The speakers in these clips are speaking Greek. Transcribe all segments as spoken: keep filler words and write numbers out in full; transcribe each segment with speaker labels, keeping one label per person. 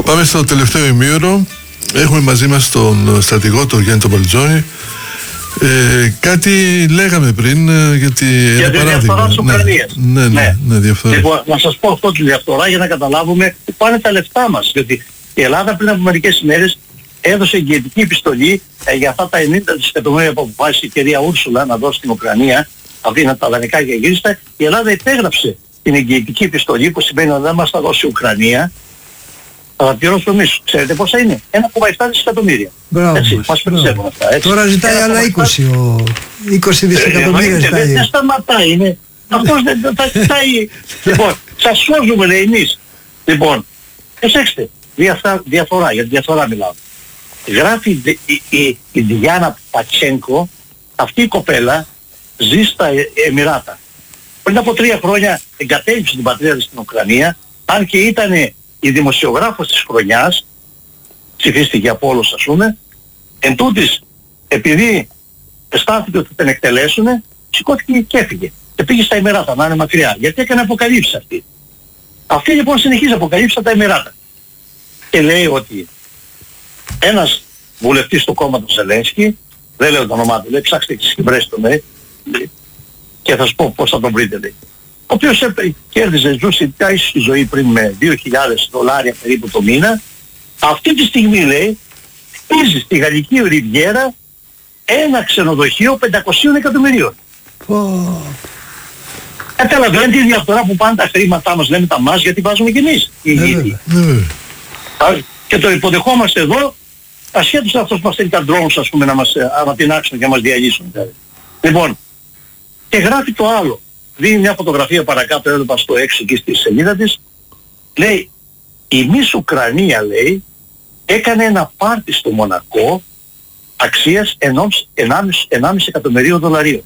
Speaker 1: Πάμε στο τελευταίο ημίωρο. Έχουμε μαζί μας τον στρατηγό, τον Γιάννη τον Παλτζόνη. Ε, κάτι λέγαμε πριν ε, για τη
Speaker 2: για τη διαφθορά της Ουκρανίας.
Speaker 1: Ναι, ναι, ναι,
Speaker 2: ναι.
Speaker 1: ναι, διαφθορά.
Speaker 2: Λοιπόν, να σας πω αυτό τη διαφθορά για να καταλάβουμε που πάνε τα λεφτά μας. Γιατί η Ελλάδα πριν από μερικές ημέρες έδωσε εγγυητική επιστολή ε, για αυτά τα ενενήντα δισεκατομμύρια που αποφάσισε η κυρία Ούρσουλα να δώσει στην Ουκρανία. Αυτή είναι τα δανεικά και γύριστα. Η Ελλάδα υπέγραψε την εγγυητική επιστολή που σημαίνει ότι δεν μας θα δώσει η Ουκρανία. Θα τα πληρώσουμε εμείς. Ξέρετε πόσα είναι? ένα κόμμα επτά δισεκατομμύρια.
Speaker 3: Μπράβο
Speaker 2: έτσι,
Speaker 3: μας,
Speaker 2: μας περισσεύουν αυτά. Έτσι.
Speaker 3: Τώρα ζητάει άλλα είκοσι, ο... είκοσι δισεκατομμύρια
Speaker 2: ε,
Speaker 3: ζητάει.
Speaker 2: Δεν σταματάει, είναι. Αυτός δεν θα ζητάει. Λοιπόν, σας σώζουμε λέει εμείς. Λοιπόν, προσέξτε, διαφθα, διαφορά, για τη διαφορά μιλάω. Γράφει η, η, η, η Διάννα Πατσένκο, αυτή η κοπέλα ζει στα Εμιράτα. Πριν από τρία χρόνια εγκατέλειψε την πατρίδα της στην Ουκρανία, αν και ήταν η δημοσιογράφος της χρονιάς, ψηφίστηκε από όλους ας πούμε, εν τούτης, επειδή αισθάνθηκε ότι την εκτελέσουν, σηκώθηκε και έφυγε. Και πήγε στα Εμιράτα, να είναι μακριά. Γιατί έκανε αποκαλύψεις αυτή. Αυτή λοιπόν συνεχίζει αποκαλύψεις από τα Εμιράτα. Και λέει ότι ένας βουλευτής του κόμματος Ζελένσκι, δεν λέω το όνομά του, λέει ψάξτε και συμπρέσεις του, λέει, και θα σας πω πώς θα τον βρείτε, λέει. Ο οποίος κέρδιζε, ζούσε μια ίσχυη ζωή πριν με δύο χιλιάδες δολάρια περίπου το μήνα. Αυτή τη στιγμή, λέει, χτίζει στη Γαλλική Ριβιέρα ένα ξενοδοχείο πεντακόσια εκατομμυρίων. Καταλαβαίνετε τη διαφορά που πάνε τα χρήματά μας, λέμε τα μας, γιατί βάζουμε κι εμείς. Και το υποδεχόμαστε εδώ, ασχέτως αυτός που μας θέλει τα drones, ας πούμε, να μας ανατινάξουν και να μας διαλύσουν. Λοιπόν, και γράφει το άλλο. Δίνει μια φωτογραφία παρακάτω, έβλεπα στο έξι εκεί στη σελίδα της. Λέει, η Μις Ουκρανία, λέει, έκανε ένα πάρτι στο Μονακό αξίας ενάμιση εκατομμυρίων δολαρίων.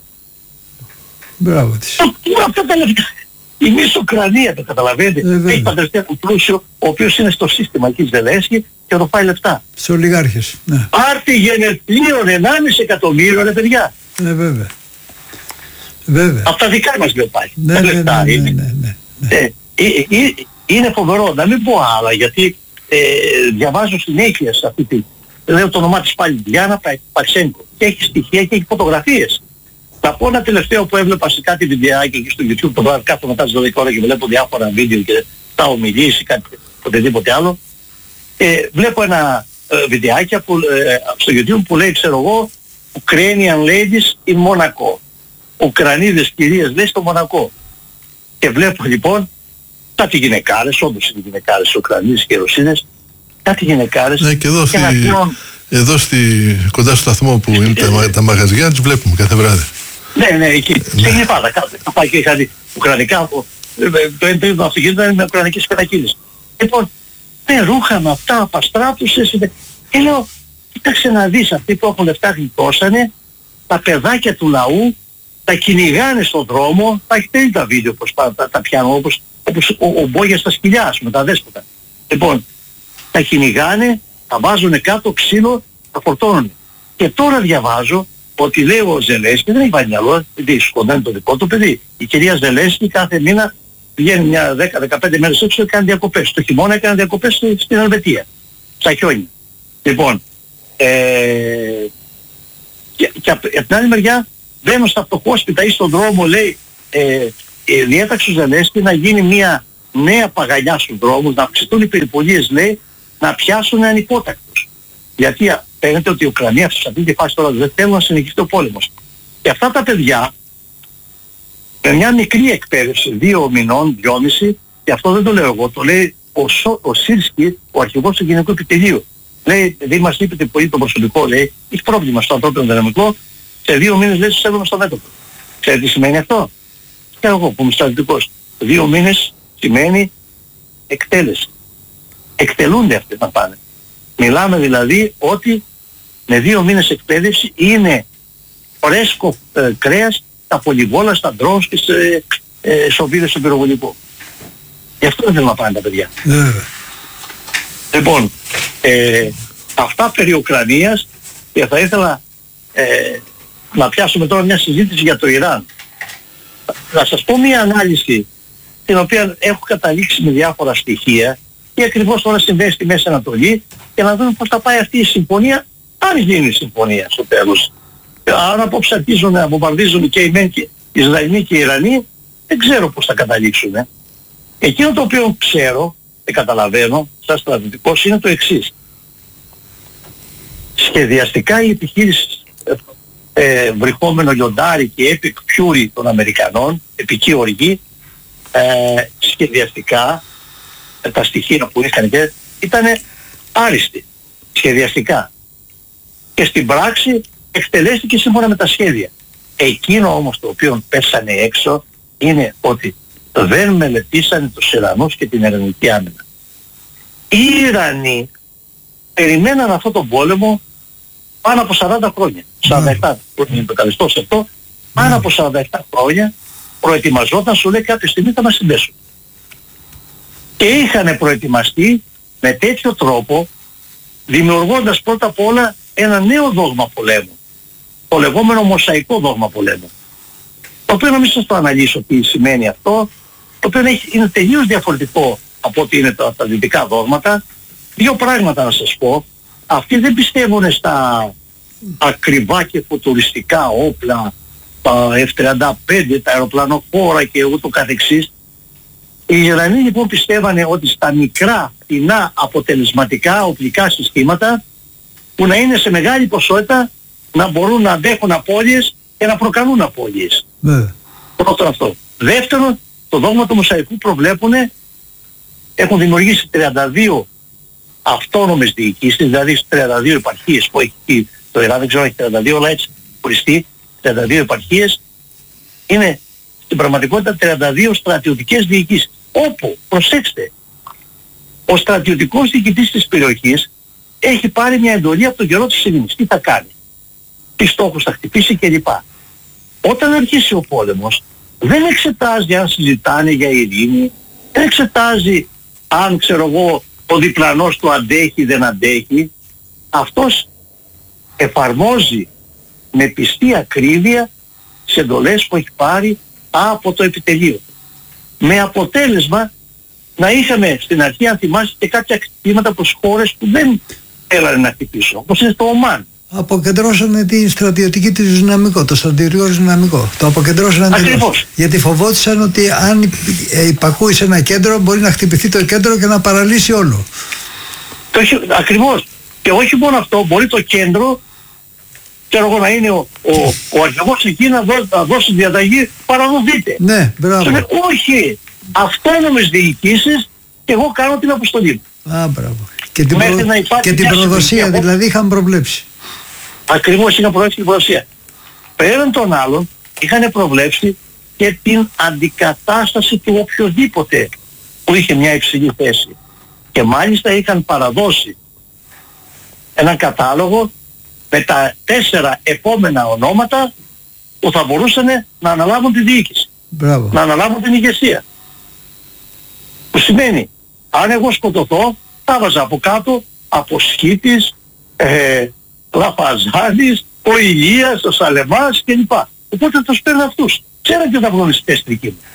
Speaker 3: Μπράβο της.
Speaker 2: Αυτά τα λεφτά. Η Μις Ουκρανία, το καταλαβαίνετε. Ε, έχει παντρευτεί έναν πλούσιο, ο οποίος είναι στο σύστημα εκεί Ζελένσκι και το πάει λεφτά.
Speaker 3: Σε ολιγάρχες. Ναι.
Speaker 2: Πάρτι γενεθλίων ενάμιση εκατομμύριων, ρε παιδιά.
Speaker 3: Ναι, βέβαια. Βέβαια.
Speaker 2: Από τα δικά μας δεν πάει.
Speaker 3: Ναι,
Speaker 2: τα
Speaker 3: ναι,
Speaker 2: λεφτά
Speaker 3: ναι,
Speaker 2: είναι.
Speaker 3: Ναι, ναι, ναι.
Speaker 2: Ε, ε, ε, είναι φοβερό, να μην πω άλλα, γιατί ε, διαβάζω συνέχεια σε αυτή τη... Λέω το όνομά της πάλι, Διάννα Πατσένκο. Και έχει στοιχεία και έχει φωτογραφίες. Θα πω ένα τελευταίο που έβλεπα σε κάτι βιντεάκι εκεί στο YouTube, το βράδυ κάθομαι μετά τις δώδεκα ώρα και βλέπω διάφορα βίντεο και τα ομιλίες ή κάτι οτιδήποτε άλλο. Ε, βλέπω ένα ε, βιντεάκι που, ε, στο YouTube που λέει, ξέρω εγώ, Ukrainian ladies in Monaco. Ουκρανίδες κυρίες, λέει, στο Μονακό. Και βλέπω λοιπόν κάτι γυναικάρες, όντως είναι γυναικάρες, Ουκρανίδες και Ρωσίδες, κάτι γυναικάρες.
Speaker 1: Ναι, και εδώ,
Speaker 2: και
Speaker 1: στη,
Speaker 2: πλέον...
Speaker 1: εδώ στη, κοντά στο σταθμό που είναι τα, τα μαγαζιά, τους βλέπουμε κάθε βράδυ.
Speaker 2: Ναι, ναι, εκεί. Στην Γλυφάδα, θα πάει και είχα δει ουκρανικά, το ένα τρίτο αυτοκίνητο ήταν με ουκρανικές πετακίνες. Λοιπόν, με ρούχα με αυτά, απαστράτουσες, και λέω, κοίταξε να δεις, αυτοί που έχουν λεφτά γλιτώσανε, τα παιδάκια του λαού, τα κυνηγάνε στον δρόμο, θα έχετε δει τα βίντεο πως τα, τα, τα πιάνω, όπως, όπως ο, ο Μπόγιας στα σκυλιά με τα δέσποτα. Λοιπόν, τα κυνηγάνε, τα βάζουν κάτω, ξύλο, τα φορτώνουν. Και τώρα διαβάζω ότι λέει ο Ζελένσκι, δεν έχει βάλει μυαλό, γιατί σκοτώνει το δικό του παιδί. Η κυρία Ζελένσκι κάθε μήνα πηγαίνει μια δέκα με δεκαπέντε μέρες έξω και κάνει διακοπές. Το χειμώνα έκανε διακοπές στην Ελβετία, στα χιόνια. Λοιπόν, ε, και, και από την άλλη μεριά μπαίνω στα φτωχόσπιτα ή στον δρόμο, λέει, ε, ε, διέταξε ο Ζελένσκι να γίνει μια νέα παγανιά στους δρόμους, να αυξηθούν οι περιπολίες, λέει, να πιάσουν ανυπότακτους. Γιατί φαίνεται ότι η Ουκρανία σε αυτή τη φάση τώρα δεν θέλουν να συνεχίσει το πόλεμος. Και αυτά τα παιδιά, με μια μικρή εκπαίδευση, δύο μηνών, δυόμιση, και αυτό δεν το λέω εγώ, το λέει ο, Σο, ο Σίρσκι, ο αρχηγός του Γενικού Επιτελείου. Λέει, δεν μας λείπεται πολύ το προσωπικό, λέει, έχει πρόβλημα στο ανθρώπινο δυναμικό, σε δύο μήνες λέει τους έβγαλε στο μέτωπο. Ξέρετε τι σημαίνει αυτό? Ξέρω εγώ που είμαι στρατιωτικός. Δύο μήνες σημαίνει εκτέλεση. Εκτελούνται αυτοί να πάνε. Μιλάμε δηλαδή ότι με δύο μήνες εκπαίδευση είναι φρέσκο ε, κρέας στα πολυβόλα, στα ντρόους και σε ε, σοβίδες στον πυροβολικό. Γι' αυτό δεν θέλουν να πάνε τα παιδιά.
Speaker 3: Yeah.
Speaker 2: Λοιπόν, ε, αυτά περί Ουκρανίας, και θα ήθελα ε, να πιάσουμε τώρα μια συζήτηση για το Ιράν. Να σας πω μια ανάλυση την οποία έχω καταλήξει με διάφορα στοιχεία τι ακριβώς τώρα συμβαίνει στη Μέση Ανατολή και να δούμε πώς θα πάει αυτή η συμφωνία, αν γίνει η συμφωνία στο τέλος. Αν απόψε αρχίζουν να βομβαρδίζουν και οι μεν και οι Ισραηλοί και οι Ιρανοί, δεν ξέρω πώς θα καταλήξουν. Εκείνο το οποίο ξέρω και καταλαβαίνω σαν στρατιωτικός είναι το εξής. Σχεδιαστικά η επιχείρηση ε, βρυχόμενο λιοντάρι και Epic Fury των Αμερικανών, επική οργή, ε, σχεδιαστικά ε, τα στοιχεία που είχαν και ήταν άριστοι, σχεδιαστικά. Και στην πράξη εκτελέστηκε σύμφωνα με τα σχέδια. Εκείνο όμως το οποίο πέσανε έξω είναι ότι δεν μελετήσανε τους Ιρανούς και την Ιρανική άμυνα. Οι Ιρανοί περιμέναν αυτόν τον πόλεμο πάνω από σαράντα χρόνια. σαράντα επτά, που είναι επικαλεστώ σε αυτό, πάνω από σαράντα επτά χρόνια προετοιμαζόταν, σου λέει κάποια στιγμή θα μας συμπέσουν. Και είχαν προετοιμαστεί με τέτοιο τρόπο, δημιουργώντας πρώτα απ' όλα ένα νέο δόγμα πολέμου. Το λεγόμενο μοσαϊκό δόγμα πολέμου. Το οποίο να μην σας το αναλύσω τι σημαίνει αυτό, το οποίο είναι τελείως διαφορετικό από ό,τι είναι τα, τα δυτικά δόγματα. Δύο πράγματα να σας πω. Αυτοί δεν πιστεύουν στα ακριβά και φουτουριστικά όπλα, τα εφ τριάντα πέντε, τα αεροπλανοφόρα και ούτω καθεξής. Οι Ιρανοί λοιπόν πιστεύανε ότι στα μικρά, φτηνά, αποτελεσματικά οπλικά συστήματα που να είναι σε μεγάλη ποσότητα να μπορούν να αντέχουν απώλειες και να προκαλούν απώλειες.
Speaker 3: Ναι.
Speaker 2: Πρώτον αυτό. Δεύτερον, το δόγμα του Μοσαϊκού προβλέπουνε, έχουν δημιουργήσει τριάντα δύο αυτόνομες διοικήσεις, δηλαδή τριάντα δύο επαρχίες που έχει το Ιράν, δεν ξέρω αν έχει τριάντα δύο, αλλά έτσι χωριστεί, τριάντα δύο επαρχίες, είναι στην πραγματικότητα τριάντα δύο στρατιωτικές διοικήσεις. Όπου, προσέξτε, ο στρατιωτικός διοικητής της περιοχής έχει πάρει μια εντολή από τον καιρό της ειρήνης. Τι θα κάνει, τι στόχους θα χτυπήσει κλπ. Όταν αρχίσει ο πόλεμος, δεν εξετάζει αν συζητάνε για ειρήνη, δεν εξετάζει αν, ξέρω εγώ, ο διπλανός του αντέχει δεν αντέχει. Αυτός εφαρμόζει με πιστή ακρίβεια τις εντολές που έχει πάρει από το επιτελείο. Με αποτέλεσμα να είχαμε στην αρχή, αν θυμάσαι, και κάποια κτήματα προς χώρες που δεν έλανε να χτυπήσουν, όπως είναι το Ομάν.
Speaker 3: Αποκεντρώσανε τη στρατιωτική της δυναμικό, το στρατιωτικό δυναμικό. Το αποκεντρώσανε τελείως. Γιατί φοβόντουσαν ότι αν υπακούει σε ένα κέντρο μπορεί να χτυπηθεί το κέντρο και να παραλύσει όλο.
Speaker 2: Το έχει, ακριβώς. Και όχι μόνο αυτό, μπορεί το κέντρο, ξέρω εγώ, να είναι ο, ο, ο αρχηγός εκεί να, δώσει, να δώσει διαταγή, παραδοθείτε.
Speaker 3: Ναι, μπράβο.
Speaker 2: Λέει, όχι, αυτόνομες διοικήσεις και εγώ κάνω την αποστολή μου.
Speaker 3: Α, μπράβο. Και την, προ... και την προδοσία δηλαδή είχαν προβλέψει.
Speaker 2: Ακριβώς είχαν προβλέψει την προδοσία. Πέραν των άλλων είχαν προβλέψει και την αντικατάσταση του οποιοδήποτε που είχε μια υψηλή θέση. Και μάλιστα είχαν παραδώσει έναν κατάλογο με τα τέσσερα επόμενα ονόματα που θα μπορούσαν να αναλάβουν τη διοίκηση.
Speaker 3: Μπράβο. Να
Speaker 2: αναλάβουν την ηγεσία. Που σημαίνει, αν εγώ σκοτωθώ, θα βάζα από κάτω από Σχήτης, ε, Λαφαζάνης, ο Ηλίας, ο Σαλεμάς κλπ. Οπότε τους παίρνω αυτούς. Ξέρω και θα βγουν στις τεστρικοί μου.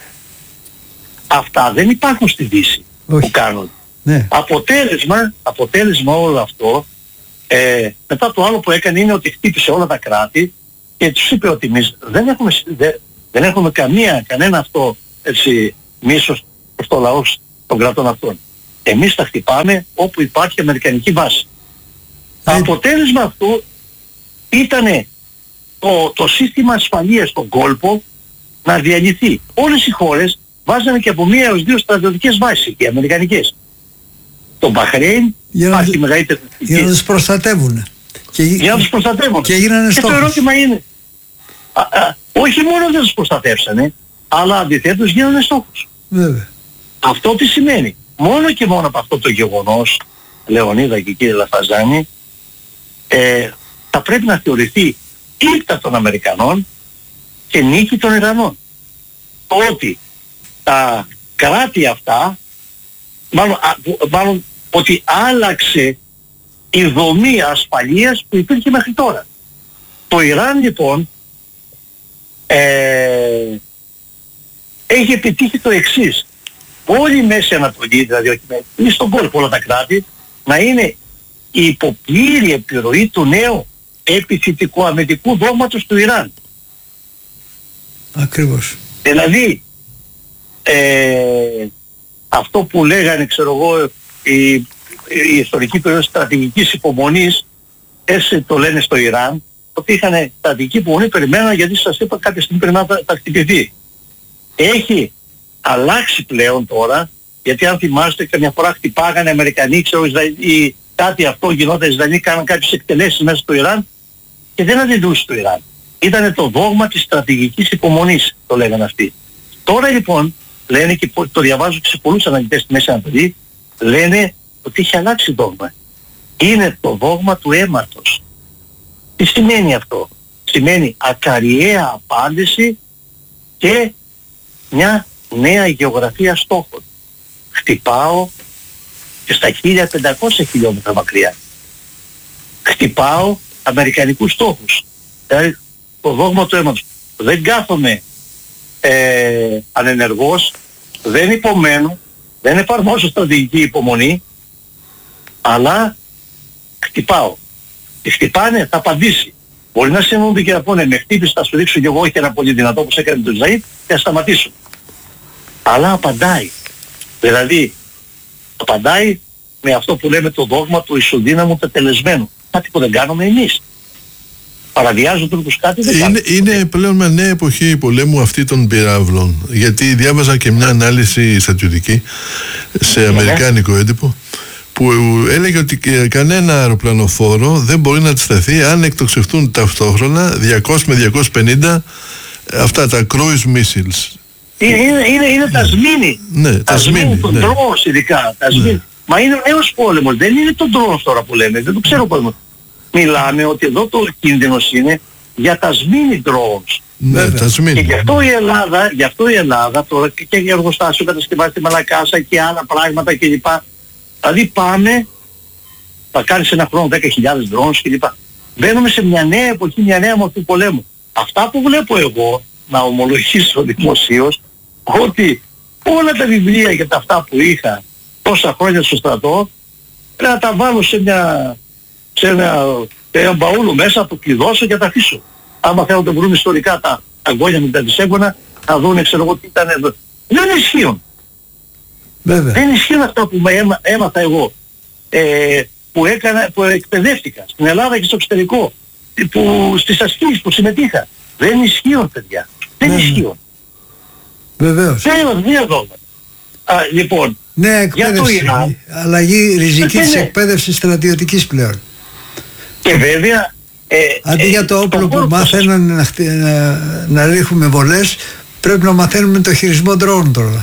Speaker 2: Αυτά δεν υπάρχουν στη Δύση. Όχι. Που κάνουν.
Speaker 3: Ναι.
Speaker 2: Αποτέλεσμα, αποτέλεσμα όλο αυτό, ε, μετά το άλλο που έκανε είναι ότι χτύπησε όλα τα κράτη και τους είπε ότι εμείς δεν έχουμε, δεν, δεν έχουμε καμία, κανένα αυτό έτσι, μίσος προς το λαό των κρατών αυτών. Εμείς τα χτυπάμε όπου υπάρχει αμερικανική βάση. Το αποτέλεσμα αυτού ήταν το, το σύστημα ασφαλείας στον κόλπο να διαλυθεί. Όλες οι χώρες βάζανε και από μία έως δύο στρατιωτικές βάσεις και αμερικανικές. Το Μπαχρέιν υπάρχει να, μεγαλύτερη
Speaker 3: για να τους προστατεύουν.
Speaker 2: Και, για να τους προστατεύουν.
Speaker 3: Και,
Speaker 2: και το ερώτημα είναι, α, α, όχι μόνο δεν τους προστατεύσανε, αλλά αντιθέτως γίνανε στόχους.
Speaker 3: Βέβαια.
Speaker 2: Αυτό τι σημαίνει? Μόνο και μόνο από αυτό το γεγονός, Λεωνίδα και κύριε Λαφαζάνη, ε, θα πρέπει να θεωρηθεί ήττα των Αμερικανών και νίκη των Ιρανών. Το ότι τα κράτη αυτά, μάλλον, α, μάλλον ότι άλλαξε η δομή ασφαλείας που υπήρχε μέχρι τώρα. Το Ιράν λοιπόν ε, έχει επιτύχει το εξής, όλη η Μέση Ανατολή, δηλαδή όχι είναι στον κόλπο όλα τα κράτη, να είναι η υποπλήρη επιρροή του νέου επιθετικού αμυντικού δόγματος του Ιράν.
Speaker 3: Ακριβώς.
Speaker 2: Δηλαδή, ε, αυτό που λέγανε, ξέρω εγώ, η, η ιστορική περίοδος στρατηγικής υπομονής, έτσι το λένε στο Ιράν, ότι είχαν στρατηγική υπομονή, περιμέναν, γιατί σας είπα κάποια στιγμή πρέπει να τα, τα χτυπηθεί. Έχει αλλάξει πλέον τώρα, γιατί αν θυμάστε καμιά φορά χτυπάγανε Αμερικανοί, ξέρω, ή κάτι αυτό γινόταν, οι Ισραηλοί κάναν κάποιες εκτελέσεις μέσα στο Ιράν και δεν αντιδρούσε το Ιράν. Ήταν το δόγμα της στρατηγικής υπομονής, το λέγανε αυτοί. Τώρα λοιπόν, λένε και το διαβάζω και σε πολλούς αναλυτές στη Μέση Ανατολή, λένε ότι έχει αλλάξει δόγμα. Είναι το δόγμα του αίματος. Τι σημαίνει αυτό? Σημαίνει ακαριαία απάντηση και μια νέα γεωγραφία στόχων. Χτυπάω και στα χίλια πεντακόσια χιλιόμετρα μακριά. Χτυπάω αμερικανικούς στόχους. Δηλαδή το δόγμα του αίματος. Δεν κάθομαι ε, ανενεργός, δεν υπομένω, δεν εφαρμόζω στρατηγική υπομονή, αλλά χτυπάω. Και χτυπάνε, θα απαντήσει. Μπορεί να συμβούνται και να πούνε με χτύπησε, θα σου δείξω και εγώ, όχι ένα πολύ δυνατό όπως έκανε το Ισραήλ, και θα σταματήσω. Αλλά απαντάει. Δηλαδή, απαντάει με αυτό που λέμε το δόγμα του ισοδύναμου τετελεσμένου. Κάτι που δεν κάνουμε εμείς. Παραβιάζουν Τούρκους κάτι, δεν
Speaker 1: είναι, είναι πλέον μια νέα εποχή πολέμου αυτή των πυράβλων. Γιατί διάβαζα και μια ανάλυση στρατιωτική σε αμερικάνικο έντυπο, που έλεγε ότι κανένα αεροπλανοφόρο δεν μπορεί να αντισταθεί αν εκτοξευτούν ταυτόχρονα διακόσια με διακόσια πενήντα αυτά τα cruise missiles.
Speaker 2: Είναι, είναι, είναι, είναι τα σμήνη.
Speaker 1: Ναι, τα,
Speaker 2: τα σμήνη των
Speaker 1: ναι.
Speaker 2: drones ειδικά. Τα σμήνη. Ναι. Μα είναι ο νέος πόλεμος. Δεν είναι το drones τώρα που λέμε. Δεν το ξέρω πόλεμο. Μιλάμε ότι εδώ το κίνδυνος είναι για τα σμήνη drones.
Speaker 1: Ναι, τα σμήνη.
Speaker 2: Και γι' αυτό η Ελλάδα, γι' αυτό η Ελλάδα τώρα και για εργοστάσιο κατασκευάζει στη Μαλακάσα και άλλα πράγματα κλπ. Δηλαδή πάμε, θα κάνεις ένα χρόνο δέκα χιλιάδες drones κλπ. Μπαίνουμε σε μια νέα εποχή, μια νέα μορφή πολέμου. Αυτά που βλέπω εγώ, να ομολογήσω δημοσίως, ότι όλα τα βιβλία και τα αυτά που είχα τόσα χρόνια στο στρατό, πρέπει να τα βάλω σε μια, σε ένα, ένα μπαούλο μέσα, το κλειδώσω και τα αφήσω. Άμα θέλουν να βρουν ιστορικά τα αγώνια με τα δισέγγωνα, θα δουν, ξέρω εγώ τι ήταν εδώ. Δεν ισχύουν.
Speaker 3: Βέβαια.
Speaker 2: Δεν ισχύουν αυτά που με έμα, έμαθα εγώ, ε, που, έκανα, που εκπαιδεύτηκα στην Ελλάδα και στο εξωτερικό, που, στις ασκήσεις που συμμετείχα. Δεν ισχύουν, παιδιά. Δεν ναι, ισχύουν.
Speaker 3: Βεβαίως.
Speaker 2: Δεν είναι δόγμα. Λοιπόν,
Speaker 3: νέα εκπαίδευση, Ιράν, αλλαγή ριζική της ναι. εκπαίδευσης στρατιωτικής πλέον.
Speaker 2: Και βέβαια... Ε,
Speaker 3: αντί
Speaker 2: ε,
Speaker 3: για το όπλο που μάθαιναν να, να, να ρίχνουμε βολές, πρέπει να μαθαίνουμε το χειρισμό ντρόουν τώρα.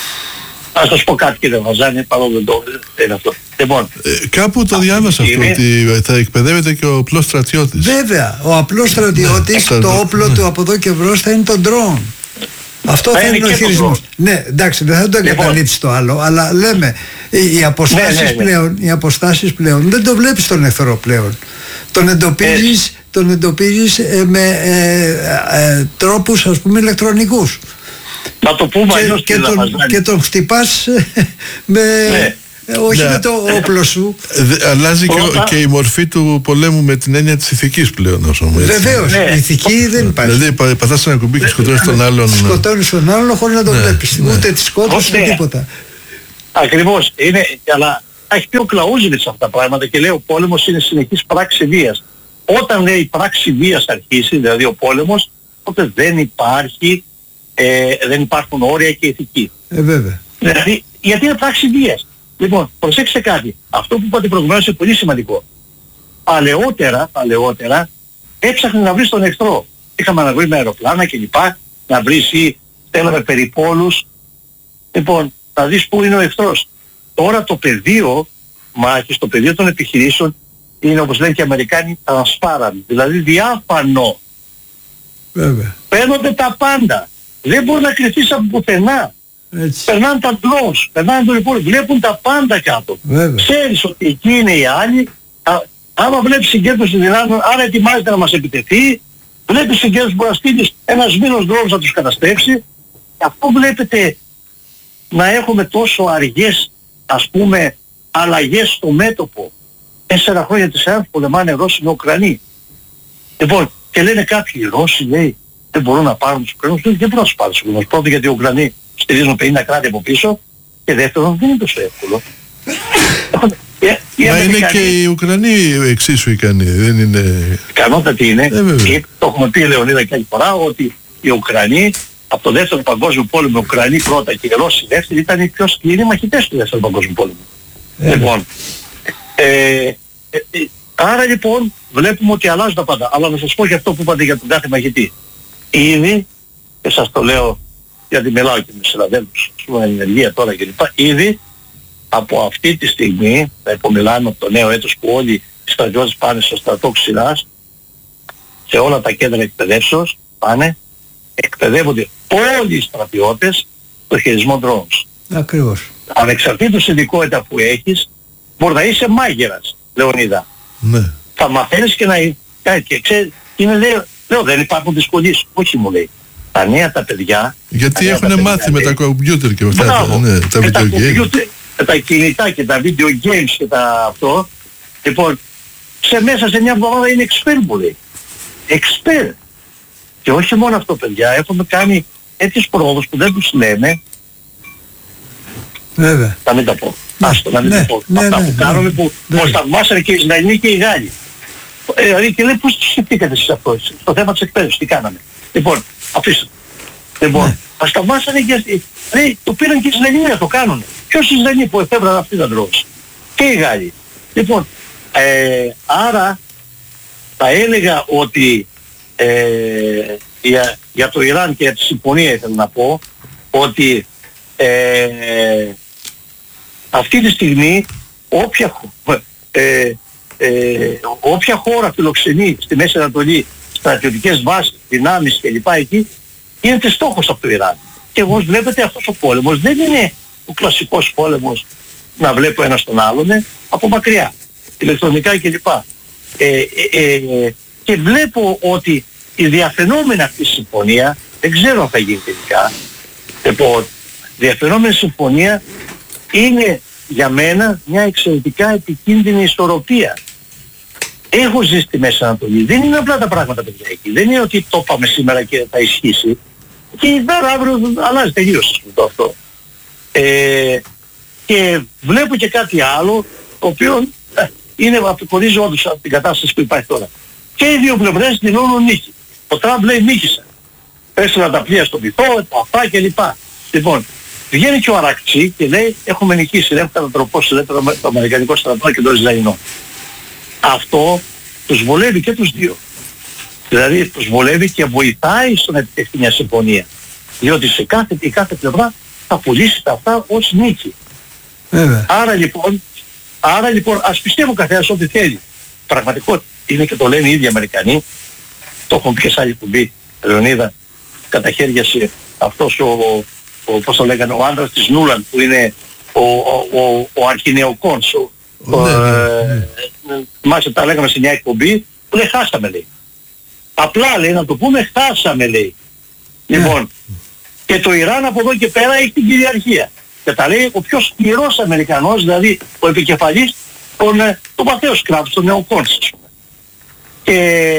Speaker 2: Ας σας πω κάτι κύριε Βαζάνη, παρόλο δεν το είναι αυτό. Λοιπόν,
Speaker 1: ε, κάπου το διάβασα αυτό, είναι... ότι θα εκπαιδεύεται και ο απλός στρατιώτης.
Speaker 3: Βέβαια, ο απλός στρατιώτης, ναι, το όπλο ναι. του από εδώ και μπρος θα είναι το ντρόουν. Αυτό θα, θα είναι, είναι ο χειρισμός. Ναι, εντάξει, δεν θα το εγκαταλείψει το άλλο, αλλά λέμε, οι αποστάσεις, ναι, ναι, ναι. πλέον, οι αποστάσεις πλέον, δεν το βλέπεις τον εχθρό πλέον. Τον εντοπίζεις, ε. τον εντοπίζεις ε, με ε, ε, τρόπους, ας πούμε, ηλεκτρονικούς.
Speaker 2: Να το πούμε
Speaker 3: και, και, τον, και τον χτυπάς με... Ναι. Ε, όχι ναι. με το όπλο σου.
Speaker 1: Δε, αλλάζει και, και η μορφή του πολέμου με την έννοια της ηθικής πλέον.
Speaker 3: Βεβαίως, ναι. η ηθική δεν υπάρχει.
Speaker 1: Δηλαδή πατάς ένα κουμπί και σκοτώνεις τον άλλον.
Speaker 3: Σκοτώνεις τον άλλον χωρίς να τον ναι. βλέπεις. Ναι. Ούτε τη σκότωσης ούτε τίποτα.
Speaker 2: Ακριβώς. Είναι, αλλά έχει πει ο Κλαούζεβιτς αυτά τα πράγματα και λέει ο πόλεμος είναι συνεχής πράξη βίας. Όταν λέει η πράξη βίας αρχίσει, δηλαδή ο πόλεμος, τότε δεν υπάρχει, ε, δεν υπάρχουν όρια και ηθική.
Speaker 3: Ε, βέβαια.
Speaker 2: Δηλαδή, γιατί είναι πράξη βίας. Λοιπόν, προσέξτε κάτι. Αυτό που είπατε προηγουμένως είναι πολύ σημαντικό. Παλαιότερα, παλαιότερα, έψαχνε να βρεις τον εχθρό. Είχαμε να βρει με αεροπλάνα κλπ. Να βρεις ή στέλναμε περιπόλους. Λοιπόν, να δεις πού είναι ο εχθρός. Τώρα το πεδίο μάχης, το πεδίο των επιχειρήσεων είναι, όπως λένε και οι Αμερικάνοι, transparent. Δηλαδή διάφανο.
Speaker 3: Βέβαια.
Speaker 2: Παίρνονται τα πάντα. Δεν μπορεί να κρυφτείς από πουθενά.
Speaker 3: Έτσι.
Speaker 2: Περνάνε τα drones, περνάνε το report, βλέπουν τα πάντα κάτω.
Speaker 3: Βέβαια.
Speaker 2: Ξέρεις ότι εκεί είναι οι άλλοι. Α, άμα βλέπεις συγκέντρωση δυνάμεων, άρα ετοιμάζεται να μας επιτεθεί, βλέπεις συγκέντρωση που να στείλεις ένας μήνος drones να τους καταστρέψει. Αυτό βλέπετε να έχουμε τόσο αργές, ας πούμε, αλλαγές στο μέτωπο. Τέσσερα χρόνια της ΕΑΡ πολεμάνε Ρώσοι με Ουκρανοί. Λοιπόν, και λένε κάποιοι, οι Ρώσοι, λέει, δεν μπορούν να πάρουν τους Ουκρανούς. Δεν μπορούν να τους πάρουν τους Ουκρανούς. Πρώτον, γιατί οι Ουκρανοί στηρίζουν πενήντα κράτη από πίσω, και δεύτερον, δεν είναι τόσο εύκολο.
Speaker 1: Μα είναι και οι Ουκρανοί εξίσου ικανοί, δεν είναι...
Speaker 2: Ικανότατοι είναι. Ε, το έχουμε πει, Λεωνίδα, και άλλη φορά, ότι οι Ουκρανοί από το δεύτερο παγκόσμιο πόλεμο, οι Ουκρανοί πρώτα και οι Ρώσοι δεύτεροι, ήταν οι πιο σκληροί μαχητές του δεύτερου παγκόσμιου πόλεμου. Ε, λοιπόν, ε, ε, ε, άρα λοιπόν βλέπουμε ότι αλλάζουν τα πάντα. Αλλά να σας πω και αυτό που είπατε για τον κάθε μαχητή. Ήδη, και σας το λέω γιατί μιλάω και με συναδέλφους, στην ενεργεία τώρα κλπ. Ήδη από αυτή τη στιγμή, που μιλάμε από το νέο έτος που όλοι οι στρατιώτες πάνε στο στρατό ξηράς, σε όλα τα κέντρα εκπαιδεύσεως πάνε, εκπαιδεύονται όλοι οι στρατιώτες στο χειρισμό drones.
Speaker 3: Ακριβώς.
Speaker 2: Ανεξαρτήτως ειδικότητα που έχεις, μπορεί να είσαι μάγειρας, Λεωνίδα.
Speaker 1: Ναι.
Speaker 2: Θα μαθαίνεις και να... Και ξέρεις, είναι, λέω, λέω, δεν υπάρχουν δυσκολίες. Όχι, μου λέει. Τα νέα τα παιδιά...
Speaker 1: Γιατί έχουν μάθει με τα κομπιούτερ και αυτά, τα, ναι, τα
Speaker 2: με
Speaker 1: video
Speaker 2: τα
Speaker 1: games.
Speaker 2: Με τα κινητά και τα video games και τα αυτό. Λοιπόν, σε μέσα σε μια εβδομάδα είναι expert, μου λέει. Expert. Και όχι μόνο αυτό, παιδιά. Έχουμε κάνει τέτοιες πρόοδους που δεν τους λέμε.
Speaker 3: Βέβαια.
Speaker 2: Θα μην τα πω. Άστο, να μην
Speaker 3: ναι,
Speaker 2: τα πω.
Speaker 3: Ναι,
Speaker 2: αυτά
Speaker 3: ναι,
Speaker 2: που κάνουμε,
Speaker 3: ναι,
Speaker 2: που
Speaker 3: ναι.
Speaker 2: μας θαυμάσανε και οι Ισραηλοί και οι Γάλλοι. Ε, δηλαδή και λέει πώς σκεφτήκατε εσείς αυτό, στο θέμα της εκπαίδευσης, τι κάναμε. Λοιπόν, αφήστε. Λοιπόν, ναι. Μας θαυμάσανε και λέει, το πήραν και οι Ισραηλοί να το κάνουν. Ποιος οι Ισραηλοί που εφεύραν αυτοί τα drones. Και οι Γάλλοι. Λοιπόν, ε, άρα θα έλεγα ότι ε, για, για το Ιράν και για τη συμφωνία ήθελα να πω ότι ε, αυτή τη στιγμή όποια, ε, ε, όποια χώρα φιλοξενεί στη Μέση Ανατολή στρατιωτικές βάσεις, δυνάμεις κλπ. Εκεί γίνεται στόχος από το Ιράν. Και εγώ βλέπετε αυτός ο πόλεμος δεν είναι ο κλασικός πόλεμος να βλέπω ένα τον άλλον, ε, από μακριά, ηλεκτρονικά κλπ. Ε, ε, ε, και βλέπω ότι η διαφαινόμενη αυτή συμφωνία, δεν ξέρω αν θα γίνει τελικά, λοιπόν, διαφαινόμενη συμφωνία είναι για μένα μια εξαιρετικά επικίνδυνη ισορροπία. Έχω ζήσει στη Μέση Ανατολή, δεν είναι απλά τα πράγματα, παιδιά, εκεί. Δεν είναι ότι το είπαμε σήμερα και θα ισχύσει. Και τώρα αύριο αλλάζει τελείως το αυτό. Ε, και βλέπω και κάτι άλλο, το οποίο ε, είναι απεικονίζει όντως από την κατάσταση που υπάρχει τώρα. Και οι δύο πλευρές δηλώνουν νίκη. Ο Τραμπ λέει νίκησα. Έστειλαν τα πλοία στον πυθό, αυτά κλπ. Λοιπόν, βγαίνει και ο Αρακτσί και λέει έχουμε νικήσει, έχουμε κατατροπώσει το, το αμερικανικό στρατό και το Ισραηλινό. Αυτό τους βολεύει και τους δύο. Δηλαδή τους βολεύει και βοηθάει στο να επιτευχθεί μια συμφωνία. Διότι σε κάθε, η κάθε πλευρά θα πουλήσει τα αυτά ως νίκη.
Speaker 3: Βέβαια.
Speaker 2: Άρα λοιπόν, άρα λοιπόν ας πιστεύω καθένας ό,τι θέλει. Πραγματικότητα είναι και το λένε οι ίδιοι Αμερικανοί. Το έχουν πει και σε άλλη κουμπί, Λεωνίδα, κατά χέρια σε αυτός ο, ο, πώς το λέγανε, ο άντρας της Νούλαν που είναι ο, ο, ο, ο αρχινεοκόνς.
Speaker 1: Ναι, ναι.
Speaker 2: Μάλιστα τα λέγαμε σε μια εκπομπή που λέει χάσαμε, λέει. Απλά λέει να το πούμε χάσαμε, λέει. Yeah. Λοιπόν, και το Ιράν από εδώ και πέρα έχει την κυριαρχία. Και τα λέει ο πιο σκληρός Αμερικανός, δηλαδή ο επικεφαλής των, των παθέως κράτους, των νεοκόνς. Και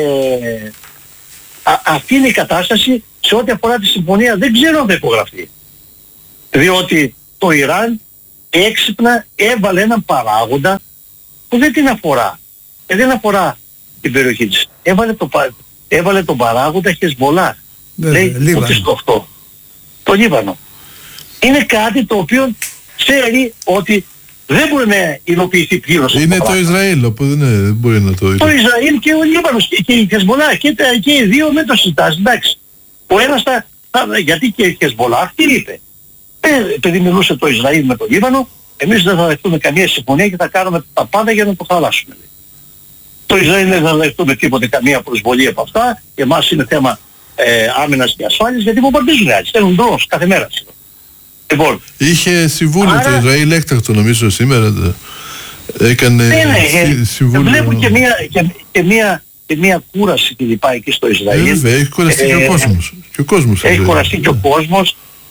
Speaker 2: α, αυτή είναι η κατάσταση σε ό,τι αφορά τη συμφωνία. Δεν ξέρω αν θα υπογραφεί. Διότι το Ιράν έξυπνα έβαλε έναν παράγοντα που δεν την αφορά. Ε, δεν αφορά την περιοχή της. Έβαλε, το, έβαλε τον παράγοντα Χεσμολάχ. Λέει ότι στο αυτό. Το Λίβανο. Είναι κάτι το οποίο ξέρει ότι δεν μπορεί να υλοποιηθεί πλήρως.
Speaker 1: Είναι το Ισραήλ, οπότε ναι, δεν μπορεί να το
Speaker 2: υλοποιηθεί. Το Ισραήλ και ο Λίβανος και, και η Χεσμολάχ και, και οι δύο με το συζητάς. Εντάξει. Ο ένας θα, θα, γιατί και η Χεσμολάχ τι είπε. Ε, επειδή μιλούσε το Ισραήλ με το Λίβανο, εμείς δεν θα δεχτούμε καμία συμφωνία και θα κάνουμε τα πάντα για να το χαλάσουμε. Το Ισραήλ δεν θα δεχτούμε τίποτε, καμία προσβολή από αυτά. Εμάς είναι θέμα ε, άμυνας και ασφάλειας, γιατί βομβαρδίζουν άλλοι. Στέλνουν drones κάθε μέρα. Λοιπόν,
Speaker 1: είχε συμβούλιο άρα, το Ισραήλ έκτακτο νομίζω σήμερα. Έκανε
Speaker 2: ναι, ναι,
Speaker 1: συμβούλιο.
Speaker 2: Βλέπω και μια, και, και μια, και μια κούραση κλπ. Εκεί στο Ισραήλ.
Speaker 1: Ε, βέβαια, έχει κουραστεί ε, και ο κόσμος. Και ο κόσμος
Speaker 2: έχει κουραστεί και ο κόσμος.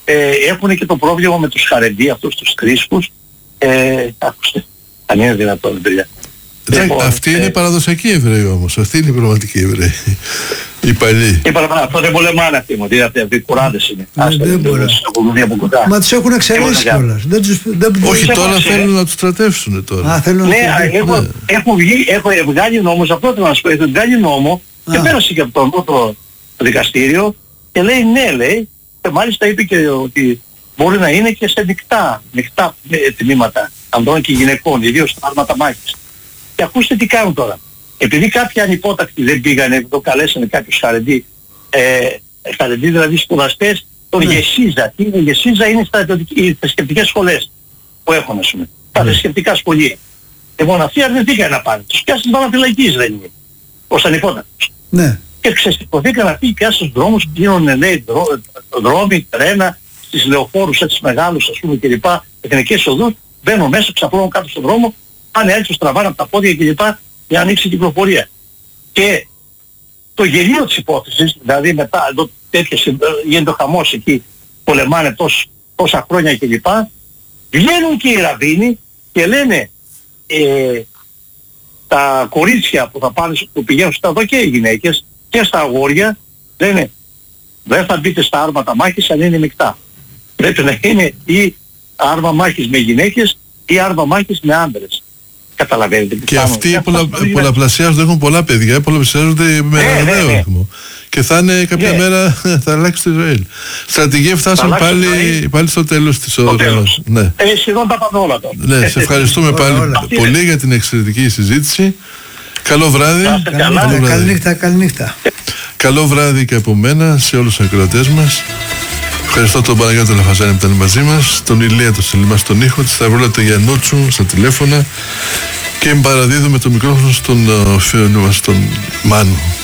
Speaker 2: ε, έχουν και το πρόβλημα με τους Χαρεντί, αυτούς τους κρίσπους. Ε, άκουστε, αν είναι δυνατόν, παιδιά.
Speaker 1: Λοιπόν, αυτοί είναι ε, παραδοσιακοί Εβραίοι όμως, αυτοί είναι οι πραγματικοί Εβραίοι. Οι παλιοί.
Speaker 2: Οι παλιοί, αυτό δεν πολεμάνε αυτοί μου, δηλαδή αυτοί κουράδες είναι.
Speaker 3: Δεν μπορεί. Μα τους έχουν εξαιρέσει κιόλας.
Speaker 1: Όχι, τώρα θέλουν να τους στρατεύσουν τώρα.
Speaker 2: Ναι, έχουν βγάλει νόμος, αυτό θέλω να σου πω, έχουν βγάλει νόμο και πέρασε και από το νότο δικαστήριο και λέει ναι, λέει, και μάλιστα είπε και ότι μπορεί να είναι και σε μεικτά, μεικτά τμήματα ανδρών και γυναικών, ιδίως στα άρματα μάχης. Και ακούστε τι κάνουν τώρα. Επειδή κάποιοι ανυπότακτοι δεν πήγανε, το καλέσανε κάποιους Χαρεντί, ε, Χαρεντί δηλαδή σπουδαστές, τον ναι. Γεσίζα. Τι είναι Γεσίζα, είναι οι θρησκευτικές σχολές που έχουν, ας πούμε. Τα ναι. θρησκευτικά σχολεία. Λοιπόν, αυτοί αρνηθήκαν να πάνε. Τους πιάσουν παραφυλακής, δεν είναι. Ως ανυπότακτος.
Speaker 3: Ναι.
Speaker 2: Και ξεσηκωθήκαν αυτοί πια στους δρόμους, γίνονται νέοι δρόμοι, τρένα, στις λεωφόρους έτσι μεγάλους, ας πούμε, κλπ. Εθνικές οδούς, μπαίνουν μέσα, ξαπλώνουν κάτω στον δρόμο, πάνε έτσι, τους τραβάνε από τα πόδια κλπ. Για να ανοίξει η κυκλοφορία. Και το γελίο της υπόθεσης, δηλαδή μετά εδώ τέτοιες, γίνεται ο χαμός εκεί, πολεμάνε τόσα, τόσα χρόνια κλπ. Βγαίνουν και οι ραβίνοι και λένε ε, τα κορίτσια που θα πάνε, που πηγαίνουν στα εδώ και οι γυναίκες και στα αγόρια, λένε δεν θα μπείτε στα άρματα μάχης αν είναι μεικτά. Πρέπει να είναι ή άρμα μάχης με γυναίκες ή άρμα μάχης με άντρες. Καταλαβαίνετε.
Speaker 1: Και αυτοί πολλα, πολλαπλασιάζονται, έχουν πολλά παιδιά, πολλαπλασιάζονται με
Speaker 2: ναι,
Speaker 1: ένα
Speaker 2: ναι, ναι.
Speaker 1: αριθμό. Και θα είναι κάποια ναι. μέρα θα αλλάξει το Ισραήλ. Στρατηγοί φτάσαν πάλι, πάλι στο τέλος της ώρας. Ναι.
Speaker 2: Ε, σχεδόν τα πάμε όλα τώρα.
Speaker 1: Ναι, σε ευχαριστούμε πάλι όλα. πολύ για την εξαιρετική συζήτηση. Καλό βράδυ.
Speaker 3: Καληνύχτα, καληνύχτα.
Speaker 1: Καλό βράδυ και από μένα σε όλους τους ακροατές μας. Ευχαριστώ τον Παναγιώτη Λαφαζάνη που ήταν μαζί μας, τον Ηλία τον Σελιμά στον ήχο, τη Σταυρούλα τον Γιαννούτσου στα τηλέφωνα και παραδίδουμε το μικρόφωνο στον φίλο μας τον Μάνο.